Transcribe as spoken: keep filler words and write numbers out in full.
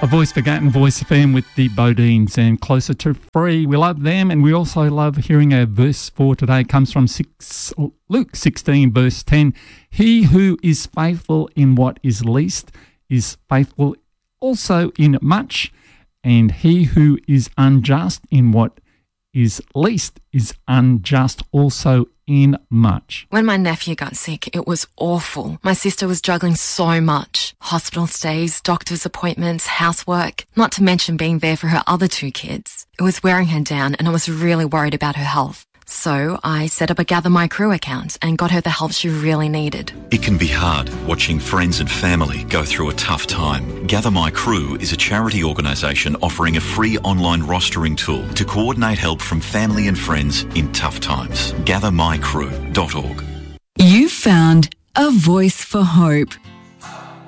A voice for Gatton Voice F M with the Bodines and Closer to Free. We love them, and we also love hearing our verse for today. It comes from six, Luke sixteen, verse ten. He who is faithful in what is least is faithful also in much, and he who is unjust in what is least is unjust also in much. When my nephew got sick, it was awful. My sister was juggling so much. Hospital stays, doctor's appointments, housework, not to mention being there for her other two kids. It was wearing her down and I was really worried about her health. So I set up a Gather My Crew account and got her the help she really needed. It can be hard watching friends and family go through a tough time. Gather My Crew is a charity organisation offering a free online rostering tool to coordinate help from family and friends in tough times. gather my crew dot org. You found a voice for hope.